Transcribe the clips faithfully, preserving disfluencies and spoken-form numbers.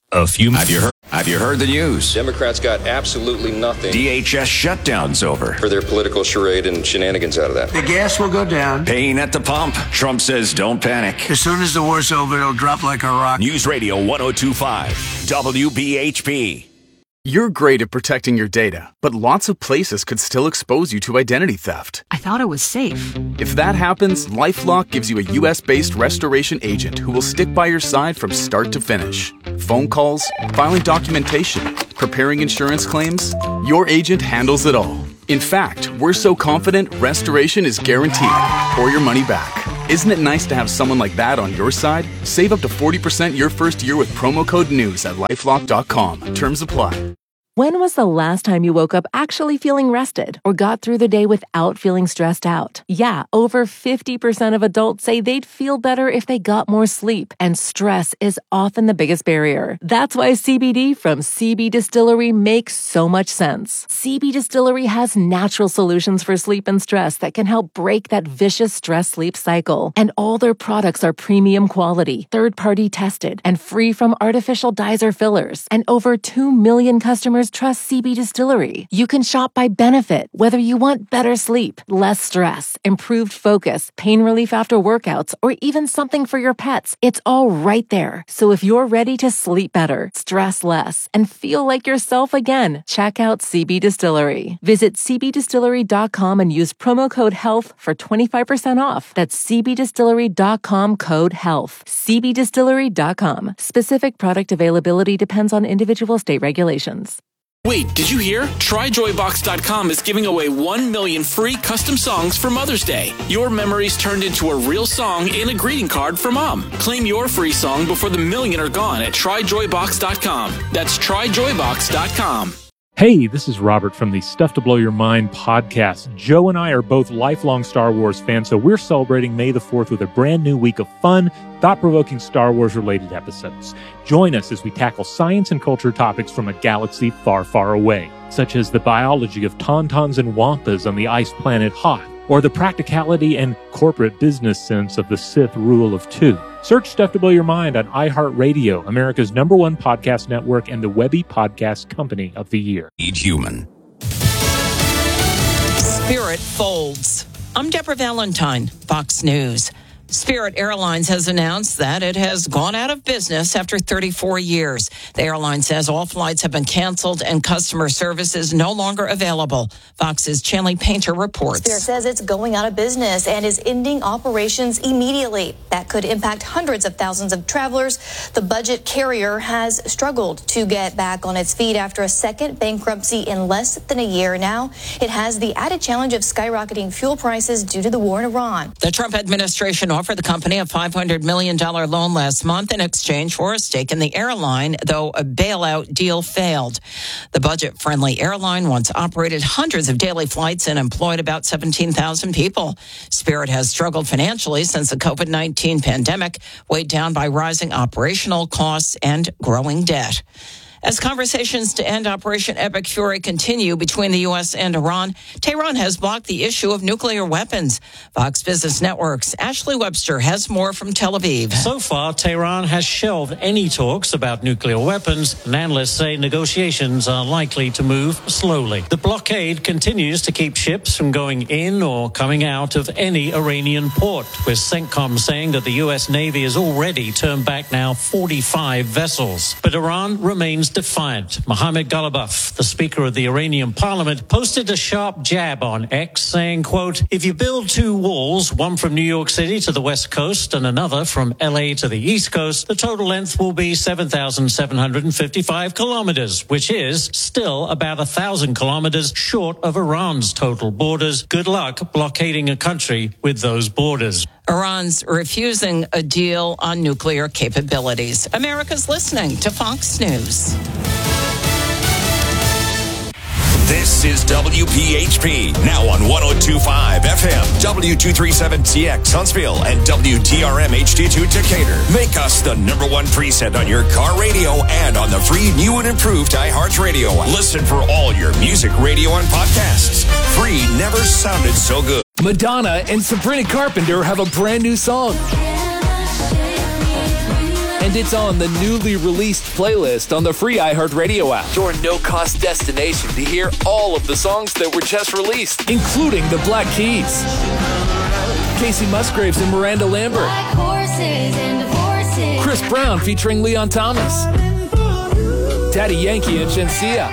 A few. Have you heard? Have you heard the news? Democrats got absolutely nothing. D H S shutdown's over. For their political charade and shenanigans out of that. The gas will go down. Pain at the pump. Trump says don't panic. As soon as the war's over, it'll drop like a rock. News Radio one oh two point five, W B H P. You're great at protecting your data, but lots of places could still expose you to identity theft. I thought it was safe. If that happens, LifeLock gives you a U S-based restoration agent who will stick by your side from start to finish. Phone calls, filing documentation, preparing insurance claims, your agent handles it all. In fact, we're so confident restoration is guaranteed or your money back. Isn't it nice to have someone like that on your side? Save up to forty percent your first year with promo code NEWS at lifelock dot com. Terms apply. When was the last time you woke up actually feeling rested or got through the day without feeling stressed out? Yeah, over fifty percent of adults say they'd feel better if they got more sleep, and stress is often the biggest barrier. That's why C B D from C B Distillery makes so much sense. C B Distillery has natural solutions for sleep and stress that can help break that vicious stress-sleep cycle. And all their products are premium quality, third-party tested, and free from artificial dyes or fillers. And over two million customers trust C B Distillery. You can shop by benefit, whether you want better sleep, less stress, improved focus, pain relief after workouts, or even something for your pets. It's all right there. So if you're ready to sleep better, stress less, and feel like yourself again, check out C B Distillery. Visit c b distillery dot com and use promo code HEALTH for twenty-five percent off. That's c b distillery dot com code HEALTH. c b distillery dot com. Specific product availability depends on individual state regulations. Wait, did you hear? Try joy box dot com is giving away one million free custom songs for Mother's Day. Your memories turned into a real song in a greeting card for Mom. Claim your free song before the million are gone at try joy box dot com. That's try joy box dot com. Hey, this is Robert from the Stuff to Blow Your Mind podcast. Joe and I are both lifelong Star Wars fans, so we're celebrating May the fourth with a brand new week of fun, thought-provoking Star Wars-related episodes. Join us as we tackle science and culture topics from a galaxy far, far away, such as the biology of tauntauns and wampas on the ice planet Hoth, or the practicality and corporate business sense of the Sith rule of two. Search Stuff to Blow Your Mind on iHeartRadio, America's number one podcast network and the Webby Podcast Company of the Year. Eat human. Spirit folds. I'm Deborah Valentine, Fox News. Spirit Airlines has announced that it has gone out of business after thirty-four years. The airline says all flights have been canceled and customer service is no longer available. Fox's Chanley Painter reports. Spirit says it's going out of business and is ending operations immediately. That could impact hundreds of thousands of travelers. The budget carrier has struggled to get back on its feet after a second bankruptcy in less than a year. Now it has the added challenge of skyrocketing fuel prices due to the war in Iran. The Trump administration offered the company a five hundred million dollars loan last month in exchange for a stake in the airline, though a bailout deal failed. The budget-friendly airline once operated hundreds of daily flights and employed about seventeen thousand people. Spirit has struggled financially since the covid nineteen pandemic, weighed down by rising operational costs and growing debt. As conversations to end Operation Epic Fury continue between the U S and Iran, Tehran has blocked the issue of nuclear weapons. Fox Business Network's Ashley Webster has more from Tel Aviv. So far, Tehran has shelved any talks about nuclear weapons, and analysts say negotiations are likely to move slowly. The blockade continues to keep ships from going in or coming out of any Iranian port, with CENTCOM saying that the U S Navy has already turned back now forty-five vessels. But Iran remains defiant. Mohammad Ghalibaf, the Speaker of the Iranian Parliament, posted a sharp jab on X, saying, quote, if you build two walls, one from New York City to the West Coast and another from L A to the East Coast, the total length will be seven thousand seven hundred fifty-five kilometers, which is still about one thousand kilometers short of Iran's total borders. Good luck blockading a country with those borders. Iran's refusing a deal on nuclear capabilities. America's listening to Fox News. This is W P H P, now on one oh two point five F M, W two thirty-seven T X Huntsville, and W T R M H D two Decatur. Make us the number one preset on your car radio and on the free new and improved iHeartRadio app. Listen for all your music, radio, and podcasts. Free never sounded so good. Madonna and Sabrina Carpenter have a brand new song. And it's on the newly released playlist on the free iHeartRadio app. Your no-cost destination to hear all of the songs that were just released, including the Black Keys, Casey Musgraves and Miranda Lambert, Chris Brown featuring Leon Thomas, Daddy Yankee and Shenseea,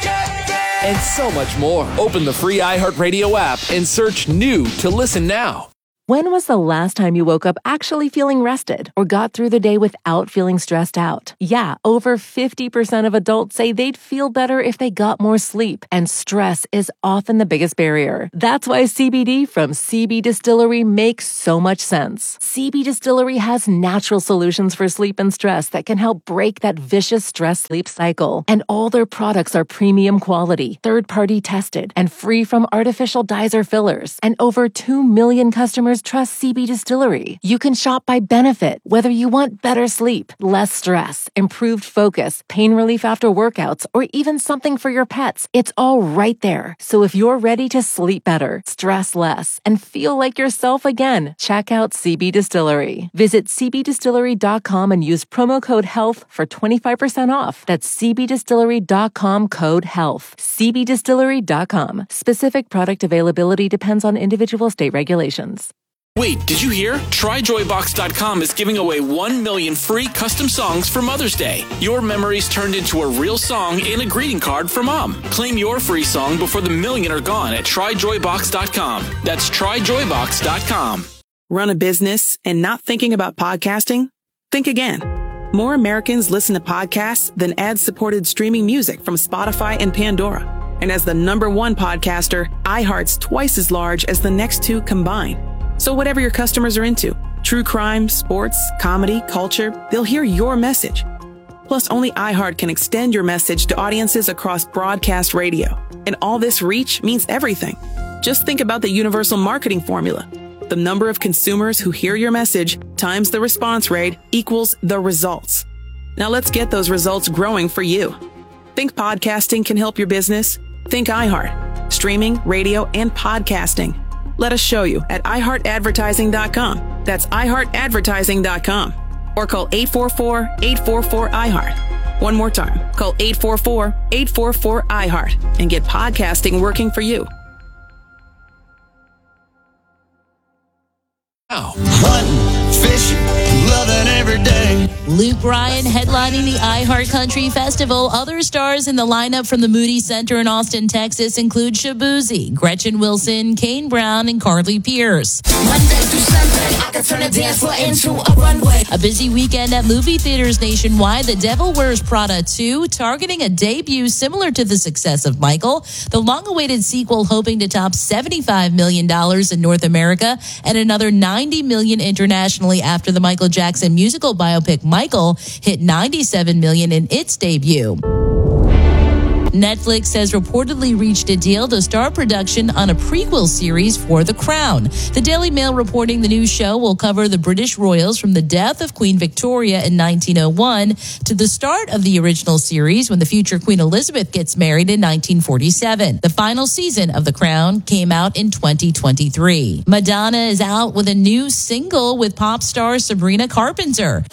and so much more. Open the free iHeartRadio app and search new to listen now. When was the last time you woke up actually feeling rested or got through the day without feeling stressed out? Yeah, over fifty percent of adults say they'd feel better if they got more sleep, and stress is often the biggest barrier. That's why C B D from C B Distillery makes so much sense. C B Distillery has natural solutions for sleep and stress that can help break that vicious stress sleep cycle. And all their products are premium quality, third-party tested, and free from artificial dyes or fillers. And over two million customers trust C B Distillery. You can shop by benefit, whether you want better sleep, less stress, improved focus, pain relief after workouts, or even something for your pets. It's all right there. So if you're ready to sleep better, stress less, and feel like yourself again, check out C B Distillery. Visit c b distillery dot com and use promo code HEALTH for twenty-five percent off. That's c b distillery dot com code HEALTH. c b distillery dot com. Specific product availability depends on individual state regulations. Wait, did you hear? try joy box dot com is giving away one million free custom songs for Mother's Day. Your memories turned into a real song in a greeting card for Mom. Claim your free song before the million are gone at try joy box dot com. That's try joy box dot com. Run a business and not thinking about podcasting? Think again. More Americans listen to podcasts than ad-supported streaming music from Spotify and Pandora. And as the number one podcaster, iHeart's twice as large as the next two combined. So whatever your customers are into, true crime, sports, comedy, culture, they'll hear your message. Plus, only iHeart can extend your message to audiences across broadcast radio. And all this reach means everything. Just think about the universal marketing formula. The number of consumers who hear your message times the response rate equals the results. Now let's get those results growing for you. Think podcasting can help your business? Think iHeart. Streaming, radio, and podcasting. Let us show you at i heart advertising dot com. That's i heart advertising dot com. Or call eight four four, eight four four, I heart. One more time. Call eight four four, eight four four, I heart and get podcasting working for you. Oh. Hunting, fishing, loving every day. Luke Bryan headlining the iHeart Country Festival. Other stars in the lineup from the Moody Center in Austin, Texas include Shabuzi, Gretchen Wilson, Kane Brown, and Carly Pierce. Monday through Sunday, I can turn a dance floor into a runway. A busy weekend at movie theaters nationwide. The Devil Wears Prada two, targeting a debut similar to the success of Michael. The long-awaited sequel hoping to top seventy-five million dollars in North America and another ninety million dollars internationally after the Michael Jackson musical biopic Michael hit ninety-seven million dollars in its debut. Netflix has reportedly reached a deal to start production on a prequel series for The Crown. The Daily Mail reporting the new show will cover the British royals from the death of Queen Victoria in nineteen oh one to the start of the original series when the future Queen Elizabeth gets married in nineteen forty-seven. The final season of The Crown came out in twenty twenty-three. Madonna is out with a new single with pop star Sabrina Carpenter.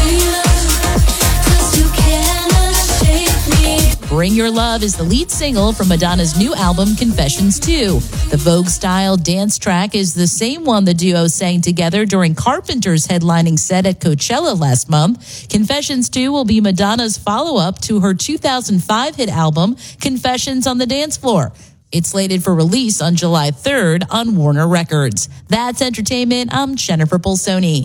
Bring Your Love is the lead single from Madonna's new album, Confessions two. The Vogue-style dance track is the same one the duo sang together during Carpenter's headlining set at Coachella last month. Confessions two will be Madonna's follow-up to her two thousand five hit album, Confessions on the Dance Floor. It's slated for release on July third on Warner Records. That's entertainment. I'm Jennifer Polsoni.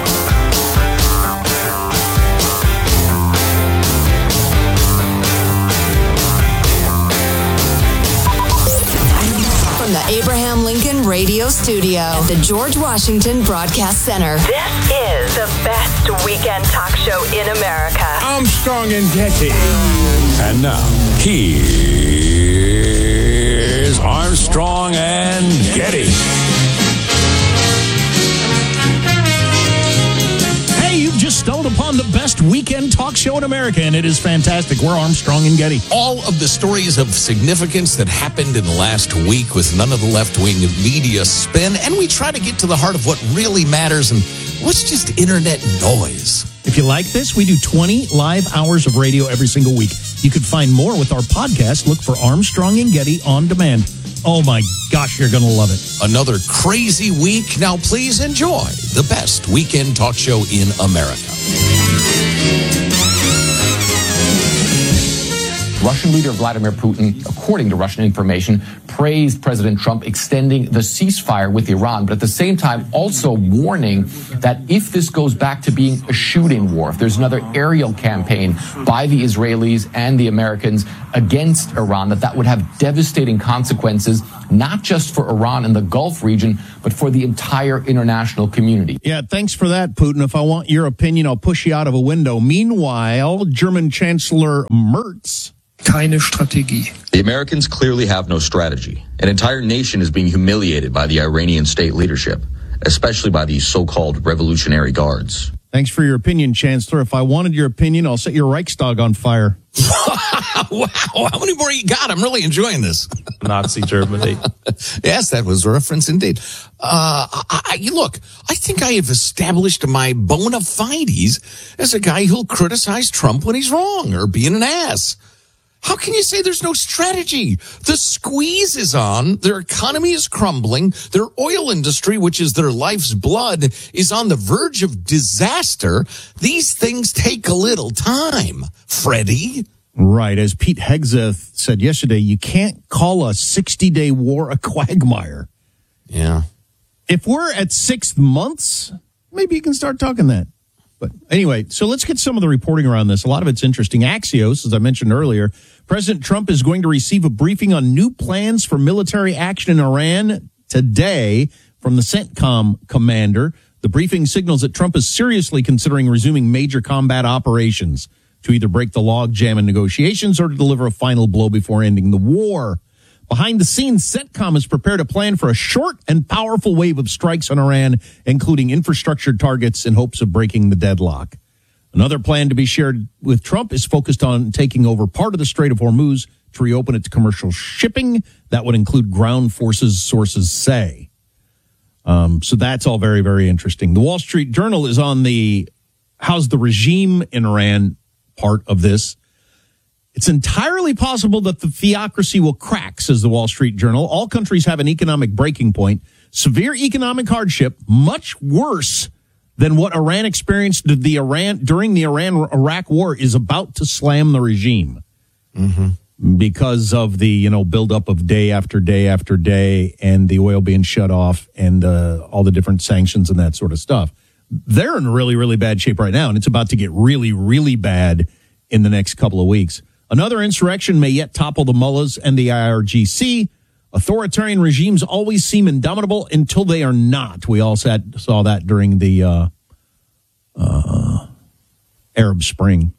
From the Abraham Lincoln Radio Studio at the George Washington Broadcast Center. This is the best weekend talk show in America. Armstrong and Getty. And now, here's Armstrong and Getty. Hey, you've just stumbled upon the best weekend talk show in America, and it is fantastic. We're Armstrong and Getty. All of the stories of significance that happened in the last week with none of the left-wing media spin, and we try to get to the heart of what really matters and what's just internet noise. If you like this, we do twenty live hours of radio every single week. You could find more with our podcast. Look for Armstrong and Getty on demand. Oh, my gosh, you're going to love it. Another crazy week. Now, please enjoy the best weekend talk show in America. Russian leader Vladimir Putin, according to Russian information, praised President Trump extending the ceasefire with Iran, but at the same time also warning that if this goes back to being a shooting war, if there's another aerial campaign by the Israelis and the Americans against Iran, that that would have devastating consequences, not just for Iran and the Gulf region, but for the entire international community. Yeah, thanks for that, Putin. If I want your opinion, I'll push you out of a window. Meanwhile, German Chancellor Merz... Keine Strategie. The Americans clearly have no strategy. An entire nation is being humiliated by the Iranian state leadership, especially by these so-called revolutionary guards. Thanks for your opinion, Chancellor. If I wanted your opinion, I'll set your Reichstag on fire. Wow, how many more you got? I'm really enjoying this. Nazi Germany. Yes, that was a reference indeed. Uh, I, I, look, I think I have established my bona fides as a guy who'll criticize Trump when he's wrong or being an ass. How can you say there's no strategy? The squeeze is on. Their economy is crumbling. Their oil industry, which is their life's blood, is on the verge of disaster. These things take a little time, Freddie. Right. As Pete Hegseth said yesterday, you can't call a sixty-day war a quagmire. Yeah. If we're at six months, maybe you can start talking that. But anyway, so let's get some of the reporting around this. A lot of it's interesting. Axios, as I mentioned earlier, President Trump is going to receive a briefing on new plans for military action in Iran today from the CENTCOM commander. The briefing signals that Trump is seriously considering resuming major combat operations to either break the logjam in negotiations or to deliver a final blow before ending the war. Behind the scenes, CENTCOM has prepared a plan for a short and powerful wave of strikes on Iran, including infrastructure targets in hopes of breaking the deadlock. Another plan to be shared with Trump is focused on taking over part of the Strait of Hormuz to reopen its commercial shipping. That would include ground forces, sources say. Um, so that's all very, very interesting. The Wall Street Journal is on the how's the regime in Iran part of this. It's entirely possible that the theocracy will crack, says the Wall Street Journal. All countries have an economic breaking point. Severe economic hardship, much worse than what Iran experienced the Iran during the Iran-Iraq war, is about to slam the regime. Mm-hmm. Because of the, you know, buildup of day after day after day and the oil being shut off and uh, all the different sanctions and that sort of stuff. They're in really, really bad shape right now, and it's about to get really, really bad in the next couple of weeks. Another insurrection may yet topple the mullahs and the I R G C. Authoritarian regimes always seem indomitable until they are not. We all sat, saw that during the uh, uh, Arab Spring.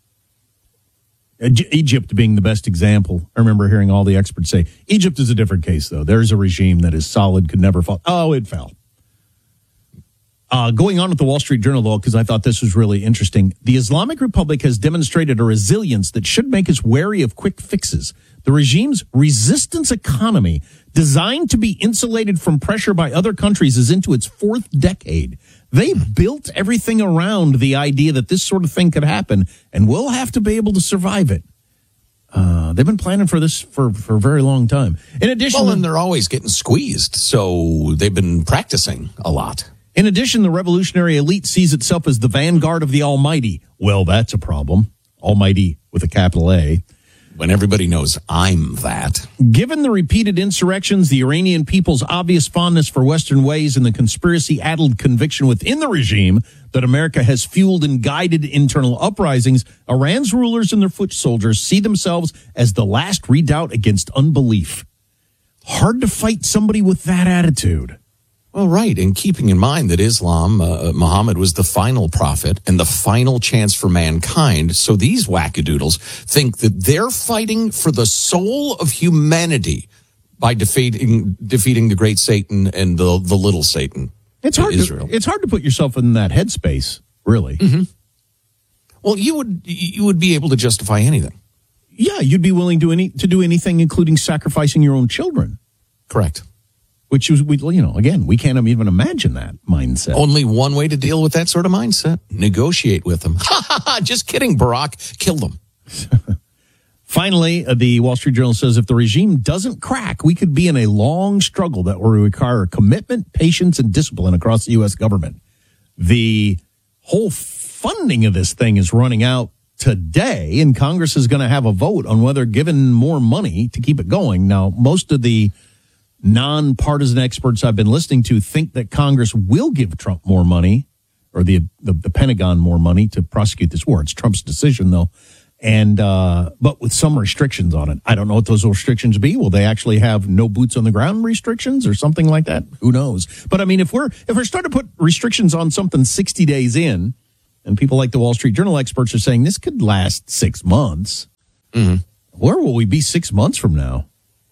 Egypt being the best example. I remember hearing all the experts say, Egypt is a different case, though. There's a regime that is solid, could never fall. Oh, it fell. Uh, going on with the Wall Street Journal, though, because I thought this was really interesting. The Islamic Republic has demonstrated a resilience that should make us wary of quick fixes. The regime's resistance economy, designed to be insulated from pressure by other countries, is into its fourth decade. They built everything around the idea that this sort of thing could happen, and we'll have to be able to survive it. Uh, they've been planning for this for, for a very long time. In addition, well, and they're always getting squeezed, so they've been practicing a lot. In addition, the revolutionary elite sees itself as the vanguard of the Almighty. Well, that's a problem. Almighty with a capital A. When everybody knows I'm that. Given the repeated insurrections, the Iranian people's obvious fondness for Western ways, and the conspiracy-addled conviction within the regime that America has fueled and guided internal uprisings, Iran's rulers and their foot soldiers see themselves as the last redoubt against unbelief. Hard to fight somebody with that attitude. Well, right, and keeping in mind that Islam, uh, Muhammad was the final prophet and the final chance for mankind, so these wackadoodles think that they're fighting for the soul of humanity by defeating defeating the great Satan and the the little Satan. It's hard. Israel. To, it's hard to put yourself in that headspace, really. Mm-hmm. Well, you would you would be able to justify anything. Yeah, you'd be willing to any to do anything, including sacrificing your own children. Correct. Which is, we, you know, again, we can't even imagine that mindset. Only one way to deal with that sort of mindset: negotiate with them. Just kidding, Barack. Kill them. Finally, uh, the Wall Street Journal says if the regime doesn't crack, we could be in a long struggle that will require commitment, patience, and discipline across the U S government. The whole funding of this thing is running out today, and Congress is going to have a vote on whether given more money to keep it going. Now, most of the nonpartisan experts I've been listening to think that Congress will give Trump more money, or the the, the Pentagon more money to prosecute this war. It's Trump's decision, though. And, uh, but with some restrictions on it. I don't know what those restrictions be. Will they actually have no boots on the ground restrictions or something like that? Who knows? But I mean, if we're, if we're starting to put restrictions on something sixty days in, and people like the Wall Street Journal experts are saying this could last six months, mm-hmm. where will we be six months from now?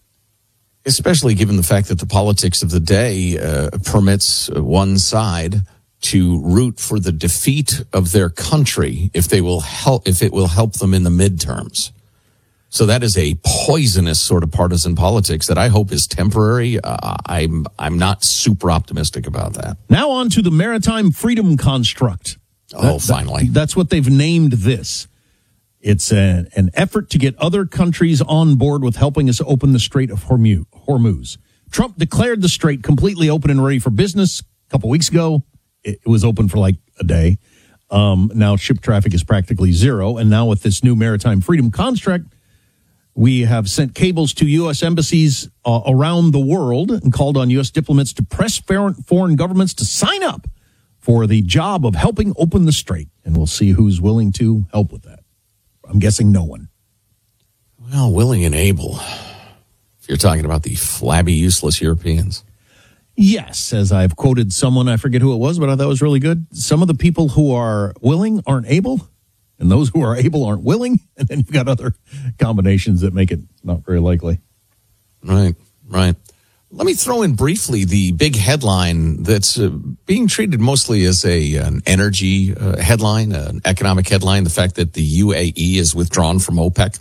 Especially given the fact that the politics of the day uh, permits one side to root for the defeat of their country if they will help, if it will help them in the midterms. So that is a poisonous sort of partisan politics that I hope is temporary. Uh, I'm I'm not super optimistic about that. Now on to the maritime freedom construct. Oh, that, finally. That, that's what they've named this. It's a, an effort to get other countries on board with helping us open the Strait of Hormuz. Trump declared the strait completely open and ready for business a couple weeks ago. It was open for like a day. Um, now ship traffic is practically zero. And now with this new maritime freedom construct, we have sent cables to U S embassies uh, around the world and called on U S diplomats to press foreign governments to sign up for the job of helping open the strait. And we'll see who's willing to help with that. I'm guessing no one. Well, willing and able. If you're talking about the flabby, useless Europeans. Yes, as I've quoted someone, I forget who it was, but I thought it was really good. Some of the people who are willing aren't able, and those who are able aren't willing. And then you've got other combinations that make it not very likely. Right, right. Let me throw in briefly the big headline that's uh, being treated mostly as a an energy uh, headline, an economic headline, the fact that the U A E is withdrawn from OPEC.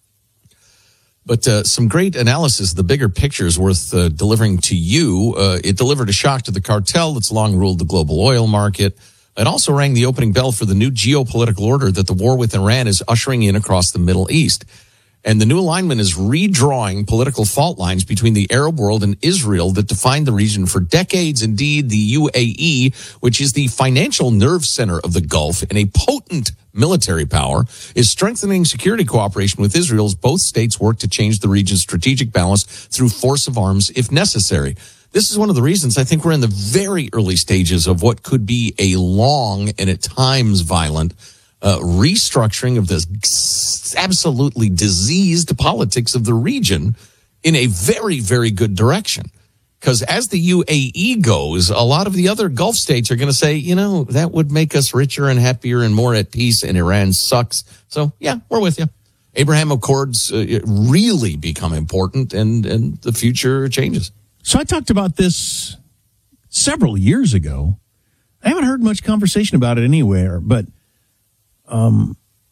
But uh, some great analysis. The bigger picture is worth uh, delivering to you. Uh, it delivered a shock to the cartel that's long ruled the global oil market. It also rang the opening bell for the new geopolitical order that the war with Iran is ushering in across the Middle East. And the new alignment is redrawing political fault lines between the Arab world and Israel that defined the region for decades. Indeed, the U A E, which is the financial nerve center of the Gulf and a potent military power, is strengthening security cooperation with Israel as both states work to change the region's strategic balance through force of arms if necessary. This is one of the reasons I think we're in the very early stages of what could be a long and at times violent Uh, restructuring of this absolutely diseased politics of the region in a very, very good direction. Because as the U A E goes, a lot of the other Gulf states are going to say, you know, that would make us richer and happier and more at peace, and Iran sucks. So, yeah, we're with you. Abraham Accords uh, really become important, and, and the future changes. So I talked about this several years ago. I haven't heard much conversation about it anywhere, but Um,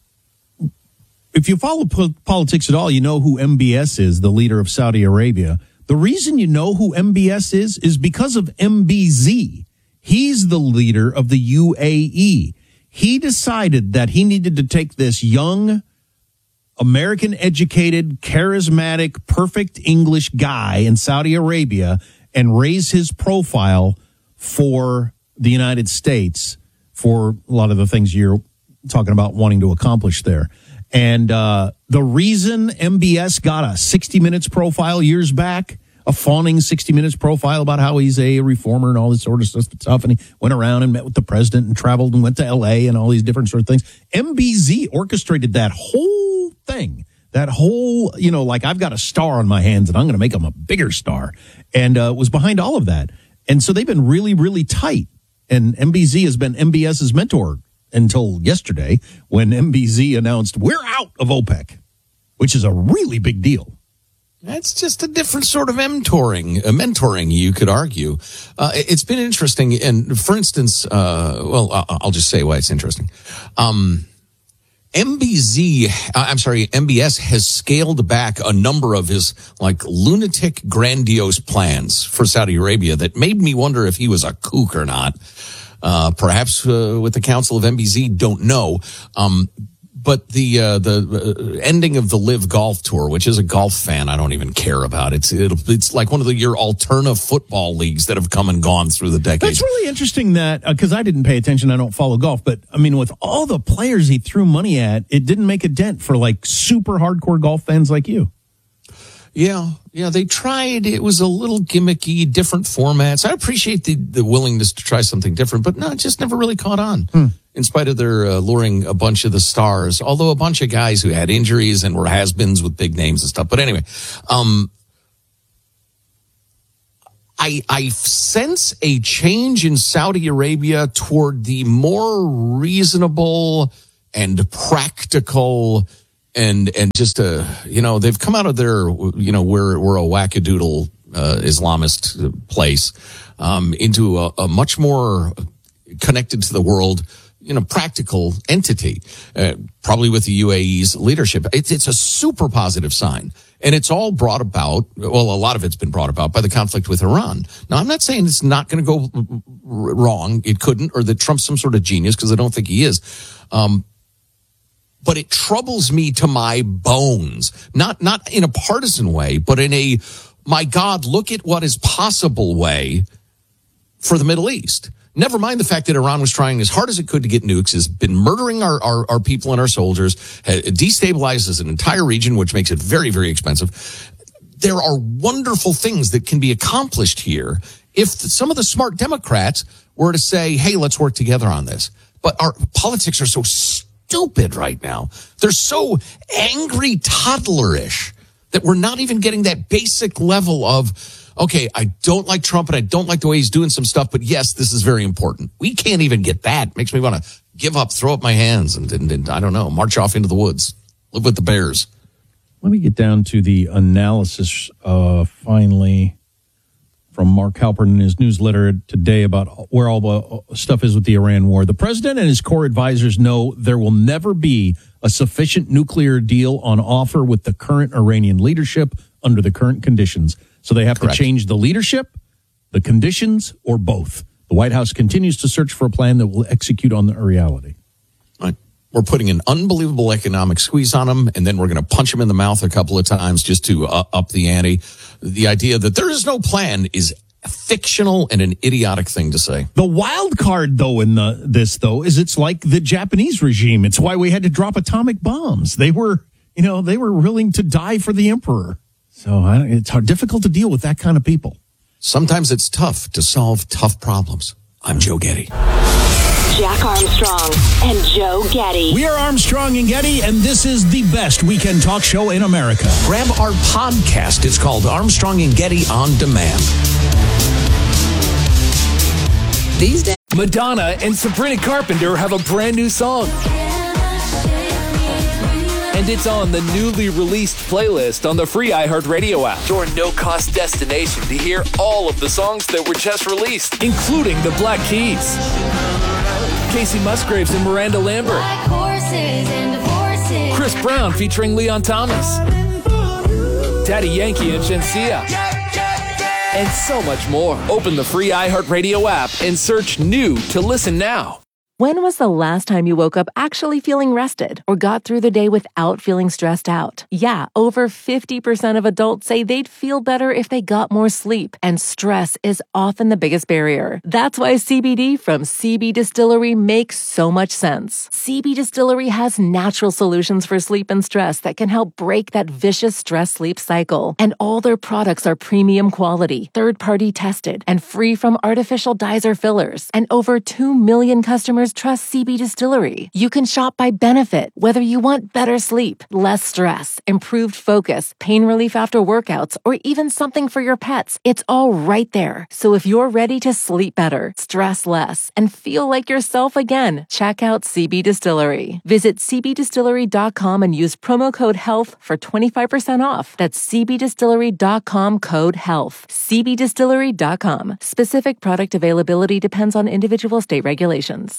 if you follow po- politics at all, you know who M B S is, the leader of Saudi Arabia. The reason you know who M B S is, is because of M B Z. He's the leader of the U A E. He decided that he needed to take this young, American-educated, charismatic, perfect English guy in Saudi Arabia and raise his profile for the United States for a lot of the things you're talking about wanting to accomplish there. And uh, the reason M B S got a sixty minutes profile years back, a fawning sixty minutes profile about how he's a reformer and all this sort of stuff, and he went around and met with the president and traveled and went to L A and all these different sort of things. M B Z orchestrated that whole thing, that whole, you know, like I've got a star on my hands and I'm going to make him a bigger star, and uh, was behind all of that. And so they've been really, really tight. And M B Z has been MBS's mentor until yesterday when M B Z announced we're out of OPEC, which is a really big deal. That's just a different sort of mentoring, uh, mentoring, you could argue. Uh, it's been interesting. And for instance, uh, well, I'll just say why it's interesting. Um, M B Z, uh, I'm sorry, M B S has scaled back a number of his like lunatic, grandiose plans for Saudi Arabia that made me wonder if he was a kook or not. Uh, perhaps uh, with the Council of M B Z, don't know. Um, but the uh, the uh, ending of the Live Golf Tour, which is a golf fan, I don't even care about. It's it'll, it's like one of the your alternative football leagues that have come and gone through the decades. That's really interesting that, because uh, I didn't pay attention, I don't follow golf, but I mean, with all the players he threw money at, it didn't make a dent for like super hardcore golf fans like you. Yeah, yeah, they tried. It was a little gimmicky, different formats. I appreciate the, the willingness to try something different, but no, it just never really caught on, hmm. in spite of their uh, luring a bunch of the stars, although a bunch of guys who had injuries and were has-beens with big names and stuff. But anyway, um, I, I sense a change in Saudi Arabia toward the more reasonable and practical And and just uh you know, they've come out of their, you know, we're we're a wackadoodle uh, Islamist place um, into a, a much more connected to the world, you know, practical entity. Uh, probably with the U A E's leadership, it's it's a super positive sign, and it's all brought about. Well, a lot of it's been brought about by the conflict with Iran. Now, I'm not saying it's not going to go wrong. It couldn't, or that Trump's some sort of genius, because I don't think he is. Um, But it troubles me to my bones, not not in a partisan way, but in a, my God, look at what is possible way for the Middle East. Never mind the fact that Iran was trying as hard as it could to get nukes, has been murdering our, our, our people and our soldiers, destabilizes an entire region, which makes it very, very expensive. There are wonderful things that can be accomplished here if some of the smart Democrats were to say, hey, let's work together on this. But our politics are so stupid. Stupid right now. They're so angry toddlerish that we're not even getting that basic level of, okay, I don't like Trump and I don't like the way he's doing some stuff, but yes, this is very important. We can't even get that. Makes me want to give up, throw up my hands, and, and, and I don't know, march off into the woods, live with the bears. Let me get down to the analysis uh, finally from Mark Halpern in his newsletter today about where all the stuff is with the Iran war. The president and his core advisors know there will never be a sufficient nuclear deal on offer with the current Iranian leadership under the current conditions. So they have Correct. to change the leadership, the conditions, or both. The White House continues to search for a plan that will execute on the reality. Right. We're putting an unbelievable economic squeeze on them, and then we're going to punch them in the mouth a couple of times just to uh, up the ante. The idea that there is no plan is fictional and an idiotic thing to say. The wild card, though, in the, this, though, is it's like the Japanese regime. It's why we had to drop atomic bombs. They were, you know, they were willing to die for the emperor. So I, it's hard, difficult to deal with that kind of people. Sometimes it's tough to solve tough problems. I'm Joe Getty. Jack Armstrong and Joe Getty. We are Armstrong and Getty, and this is the best weekend talk show in America. Grab our podcast. It's called Armstrong and Getty On Demand. These days, Madonna and Sabrina Carpenter have a brand new song. And it's on the newly released playlist on the free iHeartRadio app. Your no-cost destination to hear all of the songs that were just released, including the Black Keys, Casey Musgraves and Miranda Lambert, Chris Brown featuring Leon Thomas, Daddy Yankee and Shenseea, and so much more. Open the free iHeartRadio app and search new to listen now. When was the last time you woke up actually feeling rested or got through the day without feeling stressed out? Yeah, over fifty percent of adults say they'd feel better if they got more sleep, and stress is often the biggest barrier. That's why C B D from C B Distillery makes so much sense. C B Distillery has natural solutions for sleep and stress that can help break that vicious stress-sleep cycle. And all their products are premium quality, third-party tested, and free from artificial dyes or fillers. And over two million customers trust C B Distillery. You can shop by benefit, whether you want better sleep, less stress, improved focus, pain relief after workouts, or even something for your pets. It's all right there. So if you're ready to sleep better, stress less, and feel like yourself again, check out C B Distillery. Visit c b distillery dot com and use promo code HEALTH for twenty-five percent off. That's c b distillery dot com code HEALTH. c b distillery dot com. Specific product availability depends on individual state regulations.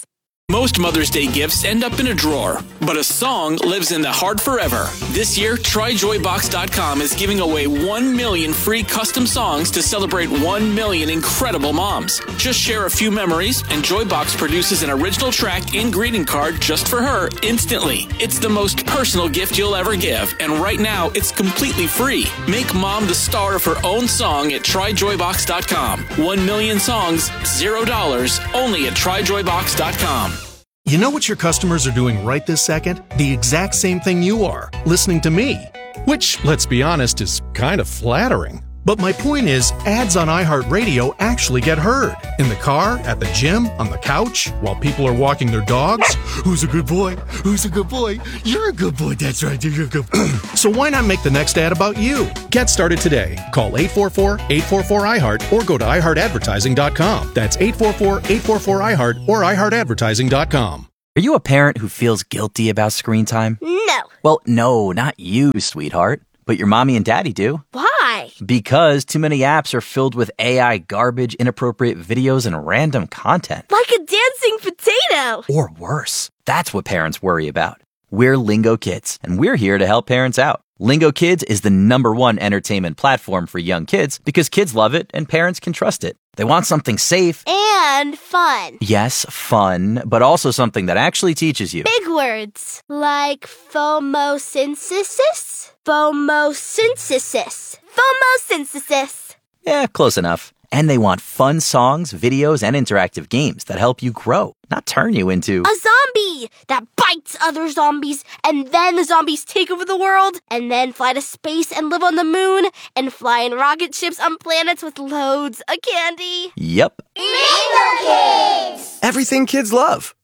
Most Mother's Day gifts end up in a drawer, but a song lives in the heart forever. This year, Try Joy Box dot com is giving away one million free custom songs to celebrate one million incredible moms. Just share a few memories, and Joybox produces an original track and greeting card just for her instantly. It's the most personal gift you'll ever give, and right now, it's completely free. Make mom the star of her own song at Try Joy Box dot com. One million songs, zero dollars, only at Try Joy Box dot com. You know what your customers are doing right this second? The exact same thing you are, listening to me. Which, let's be honest, is kind of flattering. But my point is, ads on iHeartRadio actually get heard. In the car, at the gym, on the couch, while people are walking their dogs. Who's a good boy? Who's a good boy? You're a good boy, that's right, you're a good boy. So why not make the next ad about you? Get started today. Call eight four four, eight four four, I heart or go to i heart advertising dot com. That's eight four four, eight four four, I heart or i heart advertising dot com. Are you a parent who feels guilty about screen time? No. Well, no, not you, sweetheart. But your mommy and daddy do. Why? Because too many apps are filled with A I garbage, inappropriate videos, and random content. Like a dancing potato. Or worse. That's what parents worry about. We're Lingo Kids, and we're here to help parents out. Lingo Kids is the number one entertainment platform for young kids because kids love it and parents can trust it. They want something safe. And fun. Yes, fun, but also something that actually teaches you. Big words. Like phomosynthesis? Phomosynthesis. Phomosynthesis. Yeah, close enough. And they want fun songs, videos, and interactive games that help you grow, not turn you into a zombie that bites other zombies, and then the zombies take over the world, and then fly to space and live on the moon, and fly in rocket ships on planets with loads of candy. Yep. Lingo Kids! Everything kids love.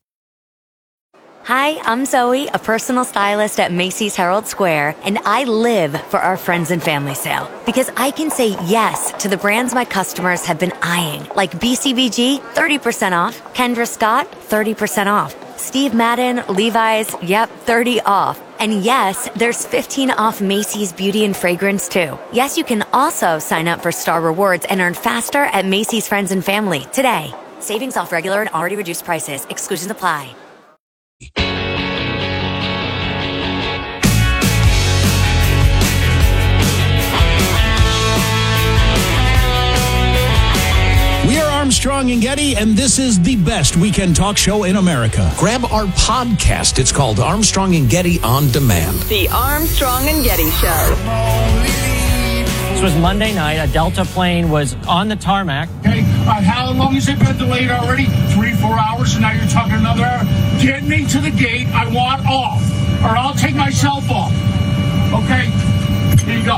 Hi, I'm Zoe, a personal stylist at Macy's Herald Square, and I live for our friends and family sale because I can say yes to the brands my customers have been eyeing, like B C B G, thirty percent off, Kendra Scott, thirty percent off, Steve Madden, Levi's, yep, thirty off. And yes, there's fifteen off Macy's Beauty and Fragrance too. Yes, you can also sign up for Star Rewards and earn faster at Macy's Friends and Family today. Savings off regular and already reduced prices. Exclusions apply. We are Armstrong and Getty, and this is the best weekend talk show in America. Grab our podcast. It's called Armstrong and Getty On Demand. The Armstrong and Getty Show. This was Monday night. A Delta plane was on the tarmac. Okay, uh, how long has it been delayed already? Three, four hours, and now you're talking another hour? Get me to the gate. I want off, or I'll take myself off. Okay, here you go.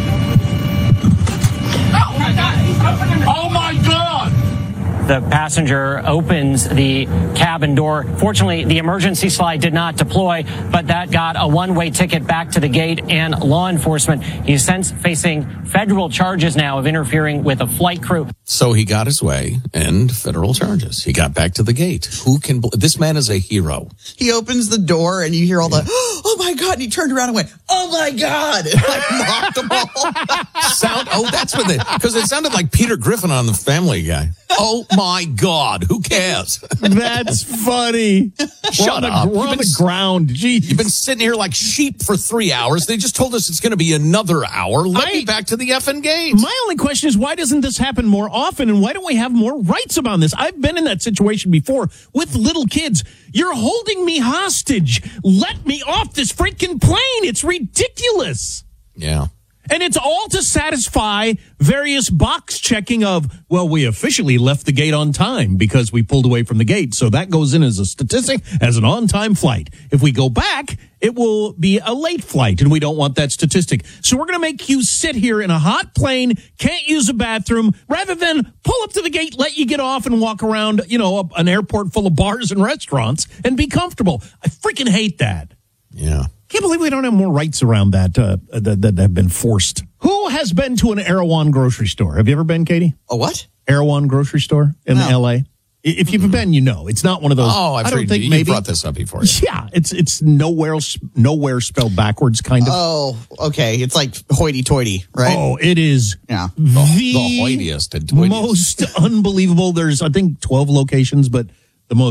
Oh, my God. Oh, my God. The passenger opens the cabin door. Fortunately, the emergency slide did not deploy, but that got a one-way ticket back to the gate and law enforcement. He's since facing federal charges now of interfering with a flight crew. So he got his way and federal charges. He got back to the gate. Who can, bl- this man is a hero. He opens the door and you hear all the, oh my God, and he turned around and went, oh my God, and like mocked them all. Sound, oh, that's what they, because it sounded like Peter Griffin on the Family Guy. Oh my God, who cares? That's funny. Shut we're up. On the, we're on the ground. Jeez. You've been sitting here like sheep for three hours. They just told us it's going to be another hour. Let I, me back to the effing gate. My only question is, why doesn't this happen more often, and why don't we have more rights about this? I've been in that situation before with little kids. You're holding me hostage. Let me off this freaking plane. It's ridiculous. Yeah. And it's all to satisfy various box checking of, well, we officially left the gate on time because we pulled away from the gate. So that goes in as a statistic, as an on-time flight. If we go back, it will be a late flight, and we don't want that statistic. So we're going to make you sit here in a hot plane, can't use a bathroom, rather than pull up to the gate, let you get off and walk around, you know, an airport full of bars and restaurants and be comfortable. I freaking hate that. Yeah. Can't believe we don't have more rights around that, uh, that that have been forced. Who has been to an Erewhon grocery store? Have you ever been, Katie? A what? Erewhon grocery store in no. L A. If you've been, you know. It's not one of those. Oh, I've I don't heard think you, maybe. you brought this up before. Yeah, it's it's nowhere nowhere spelled backwards, kind of. Oh, okay. It's like hoity-toity, right? Oh, it is. Yeah. The, the hoitiest and toitiest. Most unbelievable. There's, I think, twelve locations, but the most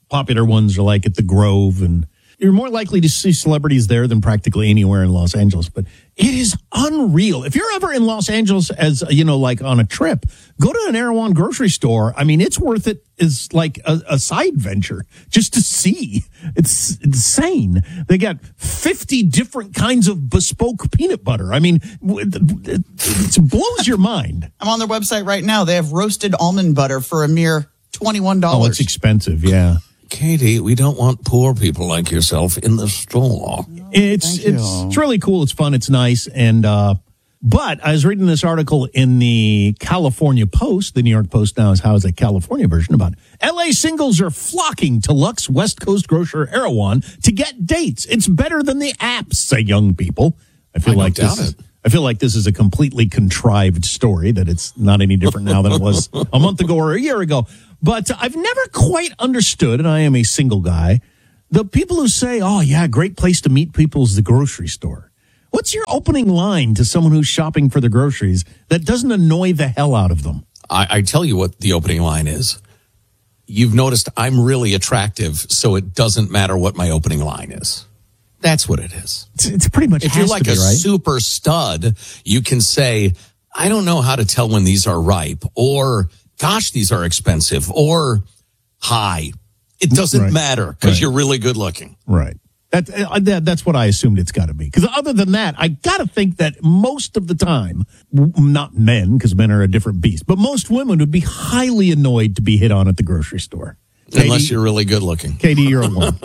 popular ones are like at the Grove, and you're more likely to see celebrities there than practically anywhere in Los Angeles. But it is unreal. If you're ever in Los Angeles as, you know, like on a trip, go to an Erewhon grocery store. I mean, it's worth it as like a, a side venture just to see. It's insane. They got fifty different kinds of bespoke peanut butter. I mean, it, it blows your mind. I'm on their website right now. They have roasted almond butter for a mere twenty-one dollars. Oh, it's expensive, yeah. Katie, we don't want poor people like yourself in the store. It's Thank you. it's it's really cool. It's fun. It's nice. And uh, but I was reading this article in the California Post. The New York Post now is how is a California version about L A singles are flocking to Lux West Coast grocer Erewhon to get dates. It's better than the apps, say young people. I feel I like don't this. doubt Is, it. I feel like this is a completely contrived story. That it's not any different now than it was a month ago or a year ago. But I've never quite understood, and I am a single guy, the people who say, oh, yeah, great place to meet people is the grocery store. What's your opening line to someone who's shopping for the groceries that doesn't annoy the hell out of them? I, I tell you what the opening line is. You've noticed I'm really attractive, so it doesn't matter what my opening line is. That's what it is. It's, it's pretty much If has you're to like be, a right? super stud, you can say, I don't know how to tell when these are ripe, or gosh, these are expensive, or high. It doesn't Right. matter because Right. you're really good looking. Right. That, uh, that That's what I assumed it's got to be. Because other than that, I got to think that most of the time, w- not men, because men are a different beast, but most women would be highly annoyed to be hit on at the grocery store. Unless Katie, you're really good looking. Katie, you're a one.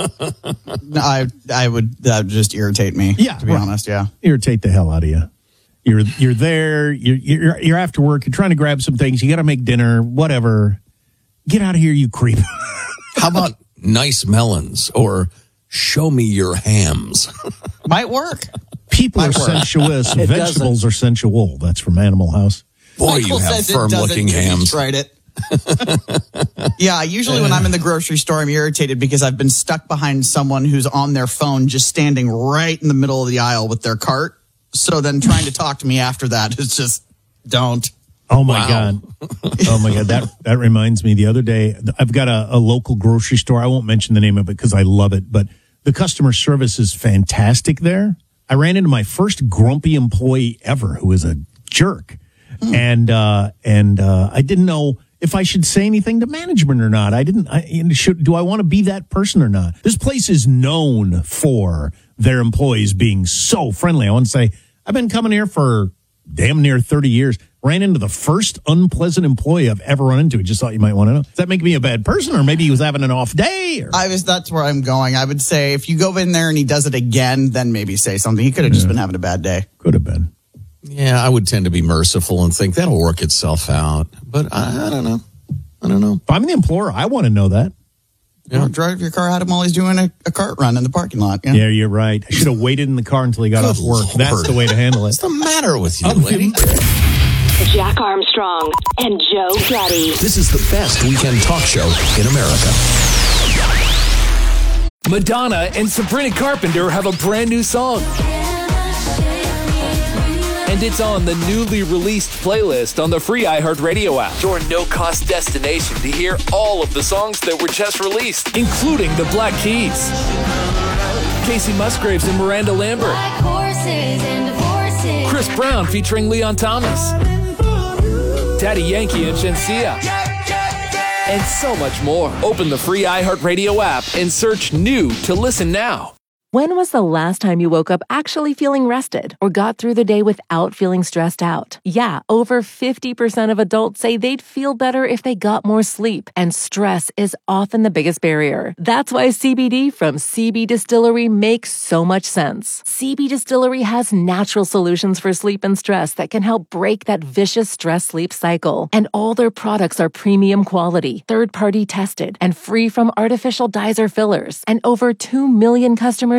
I I would that would just irritate me. Yeah, to be right. honest. Yeah. Irritate the hell out of you. You're you're there. You're you're, you're after work. You're trying to grab some things. You got to make dinner. Whatever. Get out of here, you creep. How about nice melons or show me your hams? Might work. People Might are work. sensuous. It Vegetables doesn't. are sensual. That's from Animal House. Boy, Michael you have says it firm doesn't looking because he's hams. tried it. Yeah, usually when I'm in the grocery store, I'm irritated because I've been stuck behind someone who's on their phone, just standing right in the middle of the aisle with their cart. So then trying to talk to me after that is just don't. Oh my Wow. God. Oh my God. That that reminds me the other day, I've got a, a local grocery store. I won't mention the name of it because I love it, but the customer service is fantastic there. I ran into my first grumpy employee ever who was a jerk. Mm. And, uh, and, uh, I didn't know if I should say anything to management or not. I didn't, I, should, do I want to be that person or not? This place is known for their employees being so friendly. I want to say, I've been coming here for damn near thirty years. Ran into the first unpleasant employee I've ever run into. Just thought you might want to know. Does that make me a bad person, or maybe he was having an off day? Or? I was. That's where I'm going. I would say if you go in there and he does it again, then maybe say something. He could have just Yeah. been having a bad day. Could have been. Yeah, I would tend to be merciful and think that'll work itself out. But I, I don't know. I don't know. If I'm the employer, I want to know that. Yeah. Or drive your car out of him while he's doing a, a cart run in the parking lot. Yeah, Yeah, you're right. I should have waited in the car until he got Good off work. Lord. That's the way to handle it. What's the matter with you, Oh, lady? Jack Armstrong and Joe Getty. This is the best weekend talk show in America. Madonna and Sabrina Carpenter have a brand new song. And it's on the newly released playlist on the free iHeartRadio app. Your no-cost destination to hear all of the songs that were just released, including the Black Keys, Casey Musgraves and Miranda Lambert, Chris Brown featuring Leon Thomas, Daddy Yankee and Shensia, and so much more. Open the free iHeartRadio app and search new to listen now. When was the last time you woke up actually feeling rested or got through the day without feeling stressed out? Yeah, over fifty percent of adults say they'd feel better if they got more sleep, and stress is often the biggest barrier. That's why C B D from C B Distillery makes so much sense. C B Distillery has natural solutions for sleep and stress that can help break that vicious stress-sleep cycle. And all their products are premium quality, third-party tested, and free from artificial dyes or fillers. And over two million customers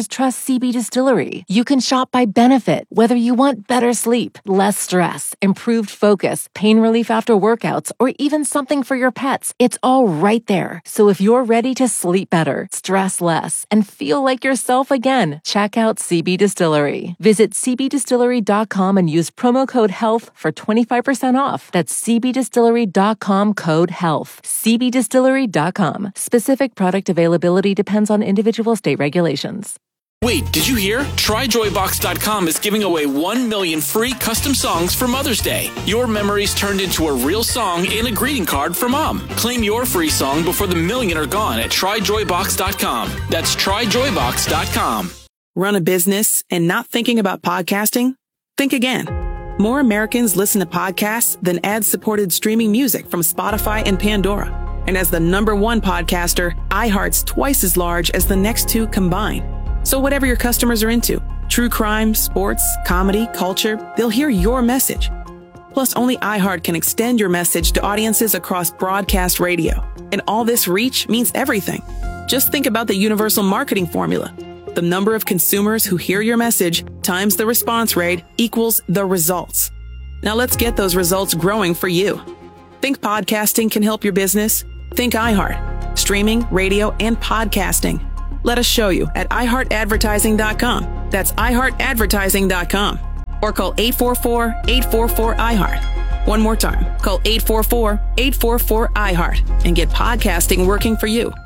customers trust C B Distillery. You can shop by benefit, whether you want better sleep, less stress, improved focus, pain relief after workouts, or even something for your pets. It's all right there. So if you're ready to sleep better, stress less, and feel like yourself again, check out C B Distillery. Visit c b distillery dot com and use promo code HEALTH for twenty-five percent off. That's c b distillery dot com code HEALTH. c b distillery dot com. Specific product availability depends on individual state regulations. Wait, did you hear? try joy box dot com is giving away one million free custom songs for Mother's Day. Your memories turned into a real song in a greeting card for Mom. Claim your free song before the million are gone at try joy box dot com. That's try joy box dot com. Run a business and not thinking about podcasting? Think again. More Americans listen to podcasts than ad-supported streaming music from Spotify and Pandora. And as the number one podcaster, iHeart's twice as large as the next two combined. So whatever your customers are into, true crime, sports, comedy, culture, they'll hear your message. Plus, only iHeart can extend your message to audiences across broadcast radio. And all this reach means everything. Just think about the universal marketing formula. The number of consumers who hear your message times the response rate equals the results. Now let's get those results growing for you. Think podcasting can help your business? Think iHeart. Streaming, radio, and podcasting. Let us show you at i heart advertising dot com. That's i heart advertising dot com. Or call eight four four, eight four four, I heart. One more time. Call eight four four, eight four four, I heart and get podcasting working for you.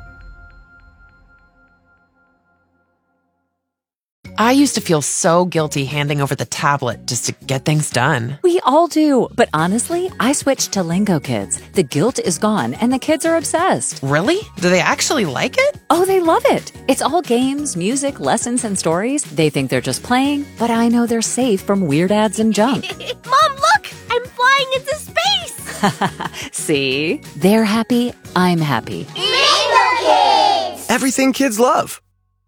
I used to feel so guilty handing over the tablet just to get things done. We all do. But honestly, I switched to Lingo Kids. The guilt is gone and the kids are obsessed. Really? Do they actually like it? Oh, they love it. It's all games, music, lessons, and stories. They think they're just playing, but I know they're safe from weird ads and junk. Mom, look! I'm flying into space! See? They're happy. I'm happy. Lingo Kids! Everything kids love.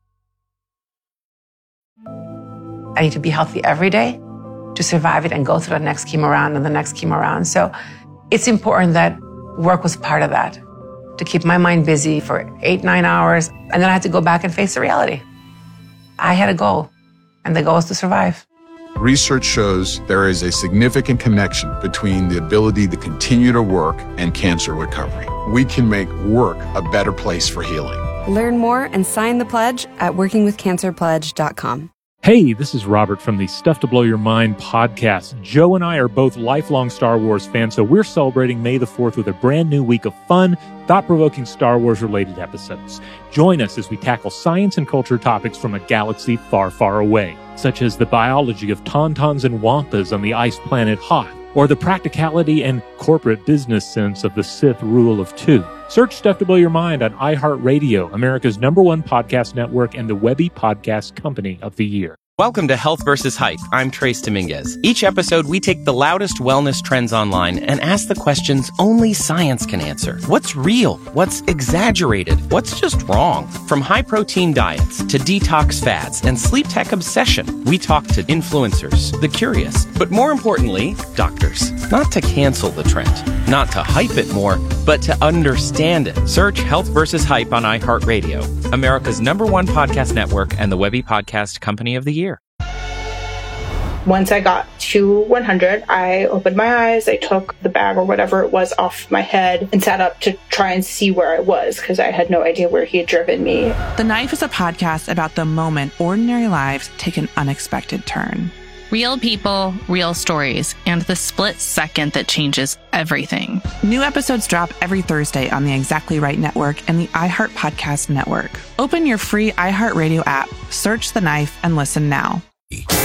I need to be healthy every day to survive it and go through the next chemo round and the next chemo round. So it's important that work was part of that, to keep my mind busy for eight, nine hours. And then I had to go back and face the reality. I had a goal, and the goal is to survive. Research shows there is a significant connection between the ability to continue to work and cancer recovery. We can make work a better place for healing. Learn more and sign the pledge at working with cancer pledge dot com. Hey, this is Robert from the Stuff to Blow Your Mind podcast. Joe and I are both lifelong Star Wars fans, so we're celebrating May the fourth with a brand new week of fun, thought-provoking Star Wars-related episodes. Join us as we tackle science and culture topics from a galaxy far, far away, such as the biology of tauntauns and wampas on the ice planet Hoth, or the practicality and corporate business sense of the Sith rule of two. Search Stuff to Blow Your Mind on iHeartRadio, America's number one podcast network and the Webby Podcast Company of the Year. Welcome to Health versus Hype. I'm Trace Dominguez. Each episode, we take the loudest wellness trends online and ask the questions only science can answer. What's real? What's exaggerated? What's just wrong? From high-protein diets to detox fads and sleep tech obsession, we talk to influencers, the curious, but more importantly, doctors. Not to cancel the trend, not to hype it more, but to understand it. Search Health versus Hype on iHeartRadio, America's number one podcast network and the Webby Podcast Company of the Year. Once I got to one hundred, I opened my eyes, I took the bag or whatever it was off my head and sat up to try and see where I was because I had no idea where he had driven me. The Knife is a podcast about the moment ordinary lives take an unexpected turn. Real people, real stories, and the split second that changes everything. New episodes drop every Thursday on the Exactly Right Network and the iHeart Podcast Network. Open your free iHeartRadio app, search The Knife, and listen now.